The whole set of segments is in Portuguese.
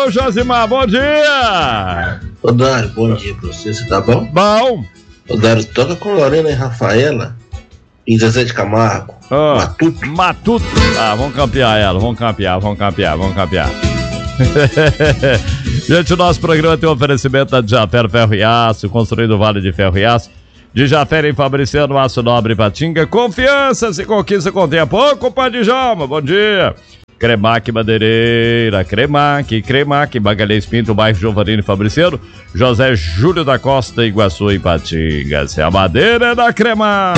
Alô, Josimar, bom dia! Ô, Dário, bom dia pra você tá bom? Bom! Ô, Dário, toca com Lorena e Rafaela e Zezé de Camargo. Matuto. Ah, vamos campear ela, vamos campear. Gente, o nosso programa tem um oferecimento da Djafer Ferro e Aço, construído o Vale de Ferro e Aço. Djafer em Fabriciano, aço nobre Patinga. Confiança se conquista com tempo. Ô, compadre Djalma, bom dia. Cremac Madeireira, Cremac, Magalhães Pinto, bairro Giovanini Fabriciano, José Júlio da Costa, Iguaçu e Patinga. Se a madeira é da Cremac,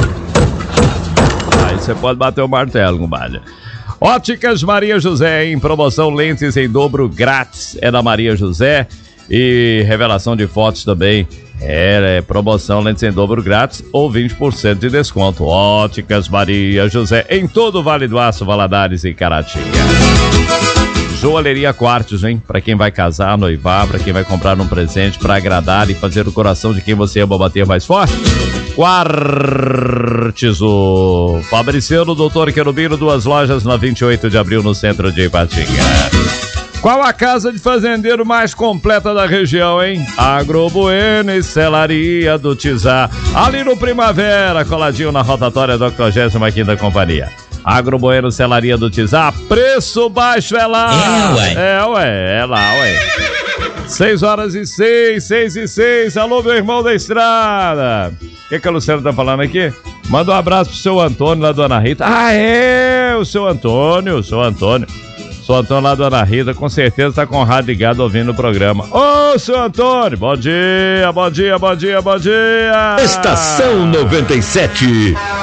aí você pode bater o martelo, compadre. Óticas Maria José, em promoção, lentes em dobro grátis, é da Maria José. E revelação de fotos também, promoção, lentes em dobro grátis ou 20% de desconto. Óticas Maria José, em todo o Vale do Aço, Valadares e Caratinga. Joalheria Quartzo, hein? Pra quem vai casar, noivar, pra quem vai comprar um presente pra agradar e fazer o coração de quem você ama bater mais forte. Quartzo Fabriciano, Doutor Querubino, 2 lojas na 28 de abril no centro de Ipatinga. Qual a casa de fazendeiro mais completa da região, hein? Agrobueno e Celaria do Tizá, ali no Primavera, coladinho na rotatória da 85ª Companhia. Agrobueno, Celaria do Tizá, preço baixo é lá. É lá. 6h06. Alô, meu irmão da estrada. O que a Luciana tá falando aqui? Manda um abraço pro seu Antônio lá do Ana Rita. O seu Antônio. Sou Antônio lá do Ana Rita, com certeza tá com o rádio ligado ouvindo o programa. Ô, seu Antônio, bom dia. Estação 97,